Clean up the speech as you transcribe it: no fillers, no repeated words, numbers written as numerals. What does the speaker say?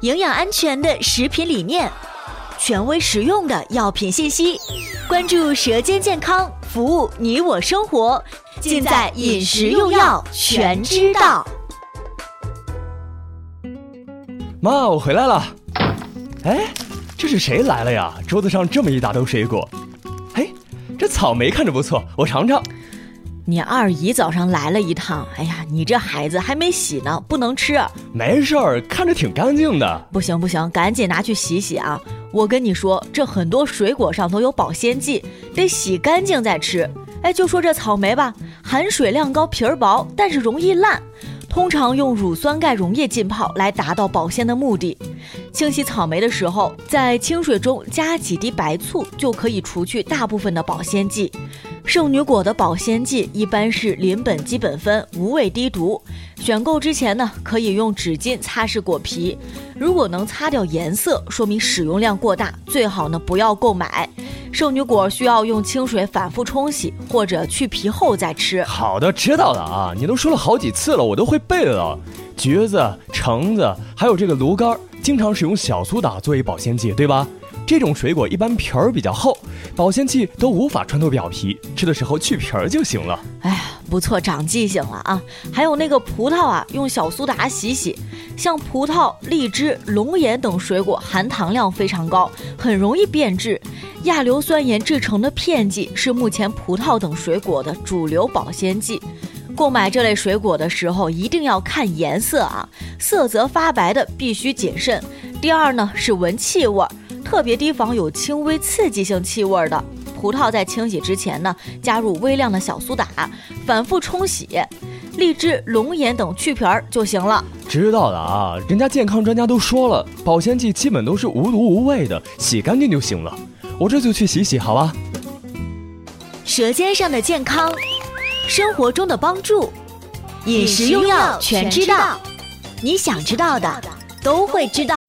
营养安全的食品理念，权威实用的药品信息，关注舌尖健康，服务你我生活，尽在饮食用药全知道。 妈，我回来了。哎，这是谁来了呀？桌子上这么一大兜水果。哎，这草莓看着不错，我尝尝。 你二姨早上来了一趟，哎呀，你这孩子还没洗呢，不能吃。 没事儿，看着挺干净的。 不行，赶紧拿去洗洗啊！我跟你说，这很多水果上都有保鲜剂，得洗干净再吃。哎，就说这草莓吧，含水量高，皮儿薄，但是容易烂。通常用乳酸钙溶液浸泡来达到保鲜的目的。清洗草莓的时候，在清水中加几滴白醋，就可以除去大部分的保鲜剂。圣女果的保鲜剂一般是邻苯基苯酚，无味低毒。选购之前呢，可以用纸巾擦拭果皮，如果能擦掉颜色，说明使用量过大，最好呢不要购买。圣女果需要用清水反复冲洗，或者去皮后再吃。 好的，知道了啊，你都说了好几次了，我都会背了。橘子、橙子，还有这个芦柑，经常使用小苏打作为保鲜剂，对吧？这种水果一般皮儿比较厚，保鲜剂都无法穿透表皮，吃的时候去皮儿就行了。 哎呀，不错，长记性了啊！还有那个葡萄啊，用小苏打洗洗。像葡萄、荔枝、龙眼等水果含糖量非常高，很容易变质。亚硫酸盐制成的片剂是目前葡萄等水果的主流保鲜剂。购买这类水果的时候一定要看颜色啊，色泽发白的必须谨慎。第二呢是闻气味，特别提防有轻微刺激性气味的。葡萄在清洗之前呢，加入微量的小苏打，反复冲洗。荔枝、龙眼等去皮儿就行了。 知道了啊，人家健康专家都说了，保鲜剂基本都是无毒无味的，洗干净就行了。我这就去洗洗，好吧？ 舌尖上的健康，生活中的帮助，饮食用药全知道，你想知道的都会知道。